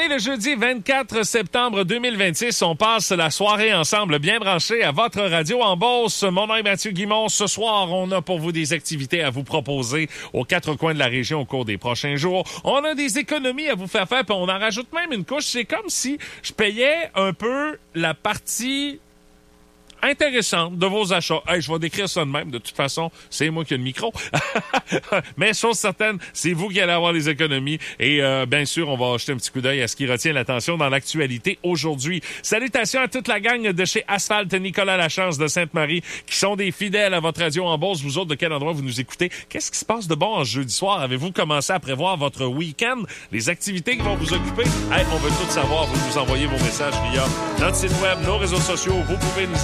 le jeudi 24 septembre 2026. On passe la soirée ensemble, bien branchés à votre radio en Beauce. Mon nom est Mathieu Guimond. Ce soir, on a pour vous des activités à vous proposer aux quatre coins de la région au cours des prochains jours. On a des économies à vous faire faire, puis on en rajoute même une couche. C'est comme si je payais un peu la partie intéressante de vos achats. Hey, je vais décrire ça de même. De toute façon, c'est moi qui ai le micro. Mais chose certaine, c'est vous qui allez avoir les économies. Et bien sûr, on va jeter un petit coup d'œil à ce qui retient l'attention dans l'actualité aujourd'hui. Salutations à toute la gang de chez Asphalt Nicolas Lachance de Sainte-Marie qui sont des fidèles à votre radio en Beauce. Vous autres, de quel endroit vous nous écoutez? Qu'est-ce qui se passe de bon en jeudi soir? Avez-vous commencé à prévoir votre week-end? Les activités qui vont vous occuper? Hey, on veut tout savoir. Vous nous envoyez vos messages via notre site web, nos réseaux sociaux. Vous pouvez nous